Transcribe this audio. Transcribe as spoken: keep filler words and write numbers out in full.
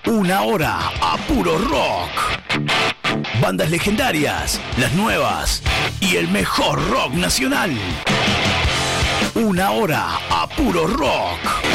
Una hora a puro rock. Bandas legendarias, las nuevas y el mejor rock nacional. Una hora a puro rock.